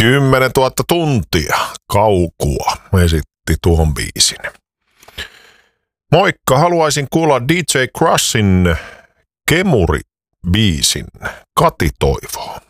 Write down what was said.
10 000 tuntia kaukua esitti tuon biisin. Moikka, haluaisin kuulla DJ Crushin Kemuri-biisin. Kati toivoo.